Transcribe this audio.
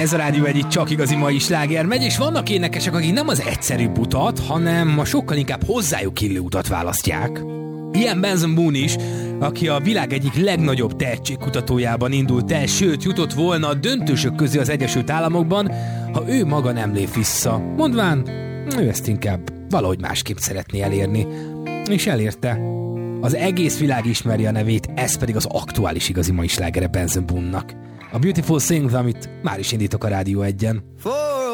Ez a rádió egyik csak igazi mai sláger megy, és vannak énekesek, akik nem az egyszerűbb utat, hanem a sokkal inkább hozzájuk illő utat választják. Ilyen Benson Boone is, aki a világ egyik legnagyobb tehetségkutatójában indult el, sőt jutott volna a döntősök közé az Egyesült Államokban, ha ő maga nem lép vissza. Mondván, ő ezt inkább valahogy másképp szeretné elérni. És elérte. Az egész világ ismeri a nevét, ez pedig az aktuális igazi mai slágere Benson Boone-nak. A Beautiful Things, amit már is indítok a Rádió 1-en.